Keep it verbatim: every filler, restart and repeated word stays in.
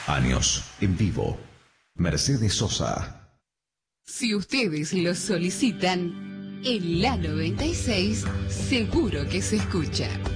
Años en vivo. Mercedes Sosa. Si ustedes lo solicitan, en la noventa y seis seguro que se escucha.